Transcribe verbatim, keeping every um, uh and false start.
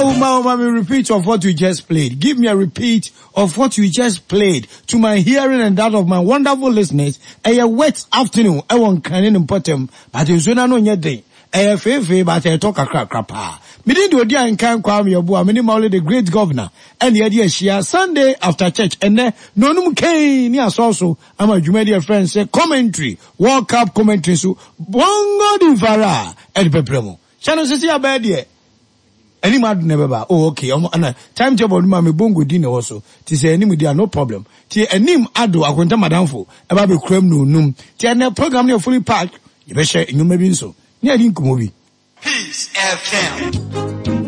Uma, Uma, me repeat of what you just played. Give me a repeat of what you just played to my hearing and that of my wonderful listeners. A wet afternoon, I want canning and bottom, but it's when I know your day. A fair, but I talk a crap crap. Me didn't do a dear and can't call me a boy, minimally the great governor. And the idea she has Sunday after church, and then no num came near also. I'm a Jumedia friend say commentary, World Cup commentary, so bongo di vara, and pepremo. Channel says, yeah, bad yet. Any mad never ba. Oh, okay. Um, and timetable ma me bongo dinner also. Ti say any media no problem. Ti enim ado akwenta madamfo. Eba be krem no num. Ti na program na fully packed. You be share you maybe so. Ni adin kumobi. Peace F M.